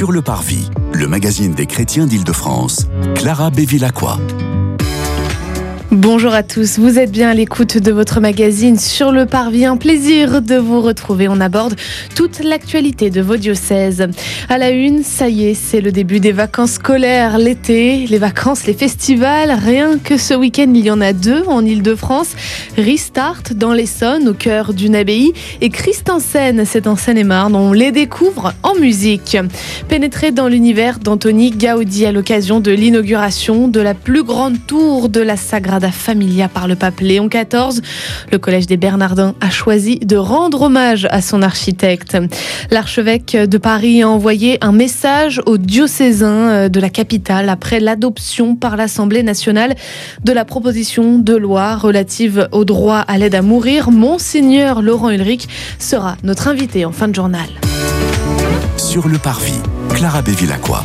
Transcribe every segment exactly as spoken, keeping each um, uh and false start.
Sur le Parvis, le magazine des chrétiens d'Île-de-France, Clara Bévilacqua. Bonjour à tous, vous êtes bien à l'écoute de votre magazine Sur le Parvis. Un plaisir de vous retrouver. On aborde toute l'actualité de vos diocèses. À la une, ça y est, c'est le début des vacances scolaires, l'été, les vacances, les festivals. Rien que ce week-end, il y en a deux en Île-de-France. Restart dans l'Essonne, au cœur d'une abbaye. Et Christ en scène, c'est en Seine-et-Marne. On les découvre en musique. Pénétrer dans l'univers d'Antoni Gaudi à l'occasion de l'inauguration de la plus grande tour de la Sagrada Familia par le pape Léon quatorze. Le Collège des Bernardins a choisi de rendre hommage à son architecte. L'archevêque de Paris a envoyé un message aux diocésains de la capitale après l'adoption par l'Assemblée nationale de la proposition de loi relative au droit à l'aide à mourir. Monseigneur Laurent Ulrich sera notre invité en fin de journal. Sur le Parvis, Clara Bévilacqua.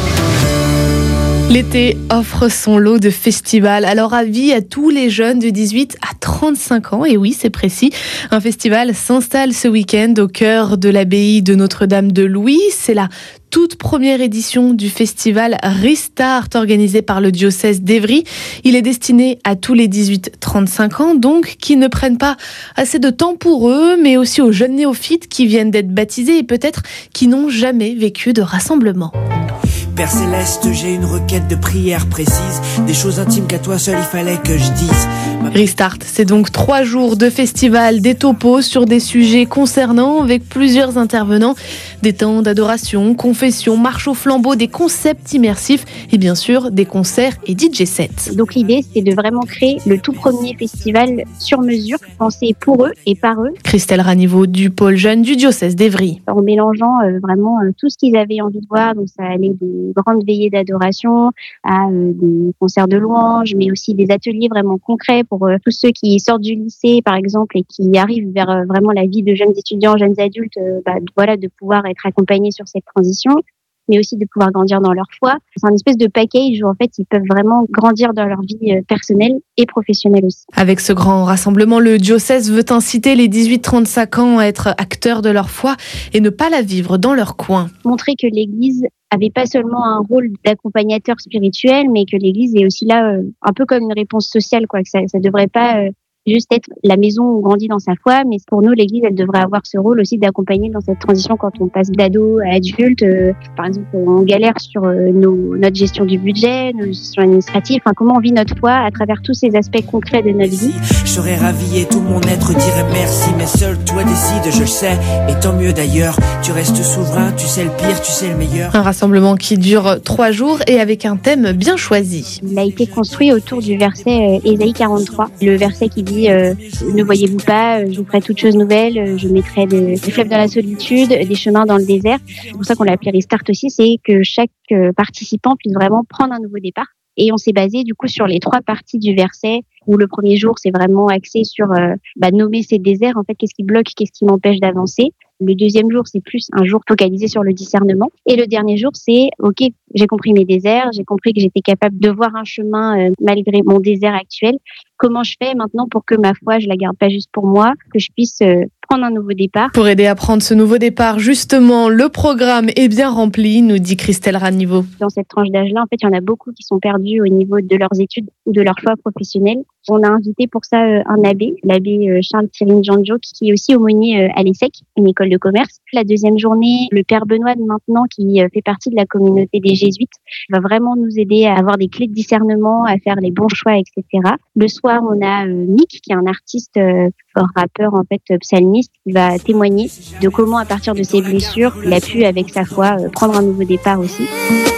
L'été offre son lot de festivals. Alors avis à tous les jeunes de dix-huit à trente-cinq ans. Et oui, c'est précis. Un festival s'installe ce week-end au cœur de l'abbaye de Notre-Dame de Louis. C'est la toute première édition du festival Restart organisé par le diocèse d'Évry. Il est destiné à tous les dix-huit à trente-cinq ans, donc qui ne prennent pas assez de temps pour eux, mais aussi aux jeunes néophytes qui viennent d'être baptisés et peut-être qui n'ont jamais vécu de rassemblement. Père Céleste, j'ai une requête de prière précise, des choses intimes qu'à toi seul il fallait que je dise. Ma... Restart, c'est donc trois jours de festival, des topos sur des sujets concernants avec plusieurs intervenants, des temps d'adoration, confession, marche au flambeau, des concepts immersifs et bien sûr des concerts et D J sets. Donc l'idée, c'est de vraiment créer le tout premier festival sur mesure, pensé pour eux et par eux. Christelle Raniveau du pôle jeune du diocèse d'Évry. En mélangeant euh, vraiment euh, tout ce qu'ils avaient envie de voir, donc ça allait de grandes veillées d'adoration à euh, des concerts de louanges, mais aussi des ateliers vraiment concrets pour euh, tous ceux qui sortent du lycée, par exemple, et qui arrivent vers euh, vraiment la vie de jeunes étudiants, jeunes adultes, euh, bah, voilà, de pouvoir être accompagnés sur cette transition, mais aussi de pouvoir grandir dans leur foi. C'est un espèce de package où en fait ils peuvent vraiment grandir dans leur vie euh, personnelle et professionnelle aussi. Avec ce grand rassemblement, le diocèse veut inciter les dix-huit à trente-cinq ans à être acteurs de leur foi et ne pas la vivre dans leur coin. Montrer que l'Église avait pas seulement un rôle d'accompagnateur spirituel, mais que l'Église est aussi là euh, un peu comme une réponse sociale, quoi. Que ça, ça devrait pas euh, juste être la maison où on grandit dans sa foi, mais pour nous, l'Église, elle devrait avoir ce rôle aussi d'accompagner dans cette transition quand on passe d'ado à adulte. Euh, par exemple, on galère sur euh, nos, notre gestion du budget, nos gestions administratives, enfin, comment on vit notre foi à travers tous ces aspects concrets de notre vie. Je serais ravi et tout mon être dirait merci, mais seul toi décides, je le sais, et tant mieux d'ailleurs. Tu restes souverain, tu sais le pire, tu sais le meilleur. Un rassemblement qui dure trois jours et avec un thème bien choisi. Il a été construit autour du verset euh, Ésaïe quarante-trois, le verset qui dit Euh, ne voyez-vous pas, je vous ferai toutes choses nouvelles, je mettrai des, des fleuves dans la solitude, des chemins dans le désert. C'est pour ça qu'on l'a appelé Restart aussi, c'est que chaque euh, participant puisse vraiment prendre un nouveau départ. Et on s'est basé du coup sur les trois parties du verset, où le premier jour c'est vraiment axé sur euh, bah, nommer ces déserts, en fait qu'est-ce qui bloque, qu'est-ce qui m'empêche d'avancer. Le deuxième jour, c'est plus un jour focalisé sur le discernement. Et le dernier jour, c'est, OK, j'ai compris mes déserts, j'ai compris que j'étais capable de voir un chemin euh, malgré mon désert actuel. Comment je fais maintenant pour que ma foi, je la garde pas juste pour moi, que je puisse euh, prendre un nouveau départ. Pour aider à prendre ce nouveau départ, justement, le programme est bien rempli, nous dit Christelle Raniveau. Dans cette tranche d'âge-là, en fait, il y en a beaucoup qui sont perdus au niveau de leurs études ou de leur foi professionnelle. On a invité pour ça euh, un abbé, l'abbé euh, Charles Thierry Janjo, qui est aussi aumônier euh, à l'ESSEC, une école de commerce. La deuxième journée, le père Benoît de maintenant, qui euh, fait partie de la communauté des jésuites, va vraiment nous aider à avoir des clés de discernement, à faire les bons choix, et cetera. Le soir, on a euh, Mick, qui est un artiste, euh, rappeur, en fait, psalmiste, qui va témoigner de comment, à partir de ses blessures, il a pu, avec sa foi, euh, prendre un nouveau départ aussi.